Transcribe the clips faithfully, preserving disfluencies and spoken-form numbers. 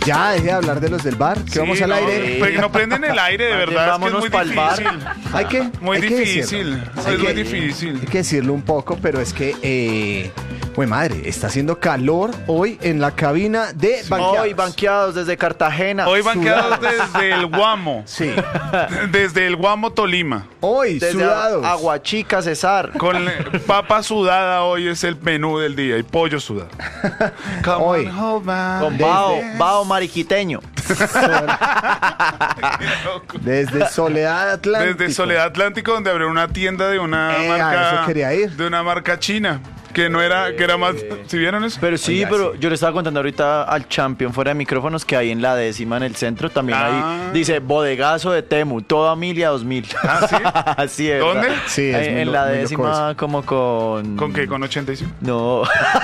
Ya, deje de hablar de los del bar, que Sí, vamos al no, aire. pero no prenden el aire, de verdad. Vámonos Es que es pa'l muy bar. difícil. Hay que, Muy hay que difícil. decirlo. Es Hay muy que- difícil. Hay que decirlo un poco, pero es que, eh, pues madre, está haciendo calor hoy en la cabina de banqueados. Hoy banqueados desde Cartagena. Hoy banqueados desde el Guamo. Sí, Desde el Guamo, Tolima. hoy, desde sudados. Aguachica, Cesar. Con eh, papa sudada hoy es el menú del día y pollo sudado. Come Hoy. on, hold my Con Desde- Bao, Bao Mariquiteño. Desde Soledad Atlántico. Desde Soledad Atlántico, donde abrió una tienda de una Eh, a marca. eso quería ir. De una marca china. Que no era, que era más. ¿Sí vieron eso? Pero sí, Oiga, pero sí. yo le estaba contando ahorita al champion fuera de micrófonos que hay en la décima en el centro también Ah. ahí dice bodegazo de Temu, toda milia dos mil. ¿Ah, sí? Así es. ¿Dónde? ¿verdad? Sí, es Ahí muy en lo- la muy loco décima como con ¿Con qué? ¿Con ochenta y cinco? No.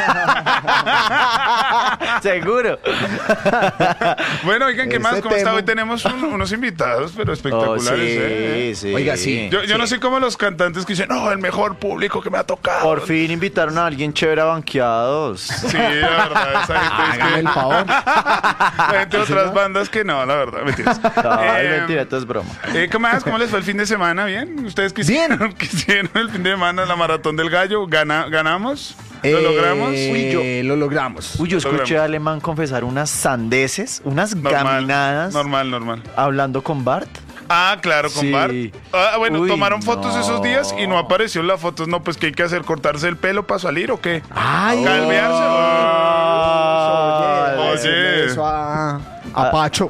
Seguro. Bueno, oigan, ¿qué Ese más? ¿Cómo está? tema. Hoy tenemos un- unos invitados, pero Oh, espectaculares, sí, ¿eh? sí. Oiga, sí. Yo, yo no Sí. sé cómo los cantantes que dicen, no, el mejor público que me ha tocado. Por fin invitaron a alguien chévere a banqueados. Sí, la verdad, esa gente es Hágame el que... favor. La gente de otras bandas que no, la verdad, mentiras. No, es Eh, mentira, esto es broma. eh, ¿Qué más? ¿Cómo les fue el fin de semana? ¿Bien? ¿Ustedes quisieron, quisieron el fin de semana la Maratón del Gallo? ¿Gana, ¿Ganamos? ¿Lo Eh, logramos? Uy, yo- Lo logramos. Uy, yo escuché Logramos. a Alemán confesar unas sandeces, unas Normal, gaminadas normal, normal. hablando con Bart. Ah, claro, con Sí. Bart. Ah, bueno, Uy, tomaron fotos no. esos días y no apareció en las fotos. No, pues, ¿qué hay que hacer? ¿Cortarse el pelo para salir o qué? Ay, ¿Calvearse? Oye, Oye. decirle eso a, a Pacho.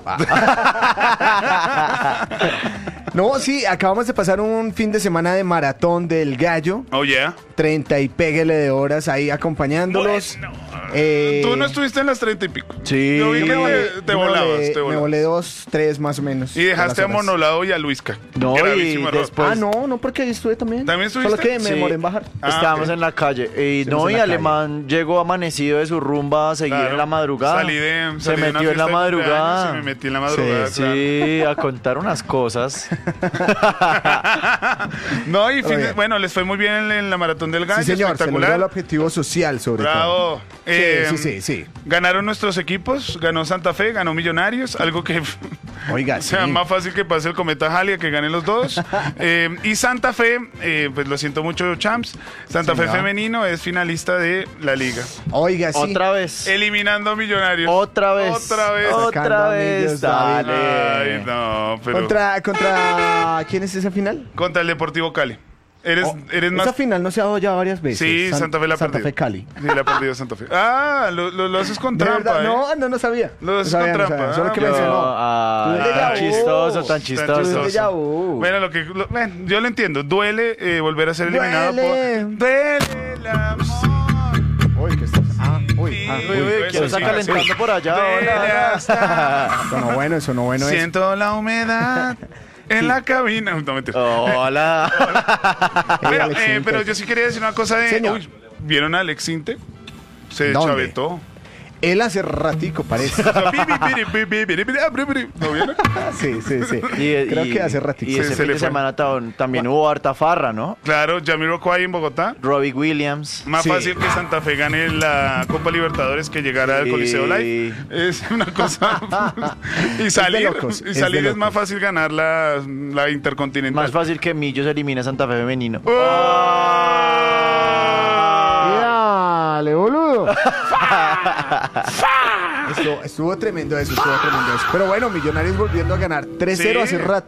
No, sí, acabamos de pasar un fin de semana de maratón del gallo. Oh, yeah. treinta y péguele de horas ahí acompañándolos. Eh, Tú no estuviste en las treinta y pico. Sí. Yo vi que me volé- te, te me volabas, volé- te Me volabas. volé dos, tres más o menos. Y dejaste a por las horas. Monolado y a Luisca. No, y Gravísimo error. después- Ah, no, no, porque ahí estuve también. ¿También estuviste? Solo que me Sí. demoré en bajar. Ah, Estábamos ok. en la calle. Y Estuvimos no, en y la Alemán llegó amanecido de su rumba a seguir Claro. en la madrugada. Salí de, Se salí de una metió en la fiesta de cumpleaños madrugada. y me metí en la madrugada. Sí, a contar unas cosas. claro. No, y fin de- Oye. bueno, les fue muy bien en, en la Maratón del Gallo. Sí, señor, se logró espectacular. el objetivo social, sobre todo. Bravo. Eh, sí, sí, sí. Ganaron nuestros equipos, ganó Santa Fe, ganó Millonarios, algo que Oiga, o sea, sí. más fácil que pase el Cometa Jalia, que ganen los dos. Eh, y Santa Fe, eh, pues lo siento mucho, champs. Santa Fe Señor. femenino es finalista de la liga. Oiga, sí. Otra vez. Eliminando a Millonarios. Otra vez. Otra vez. Sacando Otra a vez. Millos, David. Dale. Ay, no, pero. Contra, contra... ¿Quién es esa final? Contra el Deportivo Cali. Eres, Oh, eres más. Esa final no se ha dado ya varias veces. Sí, San- Santa Fe la ha Santa perdido. Fe Cali. Sí, la ha perdido Santa Fe. Ah, lo, lo, lo haces con ¿De trampa, verdad? ¿eh? No, no, no sabía. Lo No haces sabía, con no trampa, sabía. Solo ah, que yo- mencionó. Ah, Tú eres tan de chistoso, Yahoo. tan Tan chistoso. chistoso. de Yahoo. Bueno, lo que lo- bueno, yo lo entiendo. Duele eh, volver a ser eliminado Duele. por. Duele el amor. Uy, ¿qué estás? Ah, uy, ah, Sí, Uy, uy. uy, eso ¿quién está sí, calentando sí. por allá? Duele Hola. hasta- Sonó bueno, sonó bueno eso. Siento la humedad en la cabina. No, mentira. Hola. Pero, Alex eh, Inte. pero yo sí quería decir una cosa de. Señor. Uy, ¿vieron a Alex Inte? Se ¿Dónde? chavetó. Él hace ratico, parece. ¿No vieron? Sí, sí, sí. Y, Creo y- que hace ratito. Y Se- ese se fin le de fue. semana tam- también hubo harta farra, ¿no? Claro, Jamiroquai en Bogotá. Robbie Williams. Más Sí. fácil que Santa Fe gane la Copa Libertadores que llegar al Sí. Coliseo Live. Es una cosa. y salir, locos, y es salir de es, más locos. fácil ganar la, la Intercontinental. Más fácil que Millos elimina a Santa Fe femenino. ¡Oh! Dale, boludo. Estuvo, estuvo tremendo eso, estuvo tremendo eso. Pero bueno, Millonarios volviendo a ganar tres cero Sí. hace rato.